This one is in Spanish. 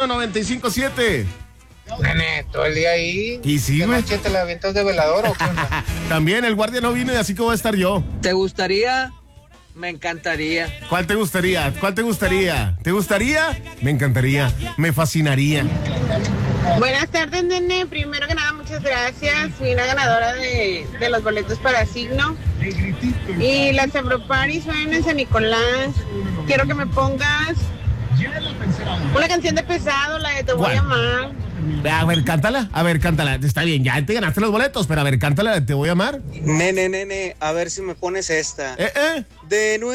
95.7. Nene, todo el día ahí. Y sí, ¿Qué güey. noche te la avientas de velador o qué onda? También el guardia no vino y así que voy a estar yo. ¿Te gustaría? Me encantaría. ¿Cuál te gustaría? ¿Cuál te gustaría? ¿Te gustaría? Me encantaría. Me fascinaría. Buenas tardes, nene. Primero que nada, muchas gracias. Fui la ganadora de los boletos para Signo. Y las Afroparis van en San Nicolás. Quiero que me pongas una canción de Pesado, la de Te voy a amar. A ver, cántala. A ver, cántala. Está bien, ya te ganaste los boletos, pero a ver, cántala, Te voy a amar. Nene, a ver si me pones esta. Eh. De nuevo.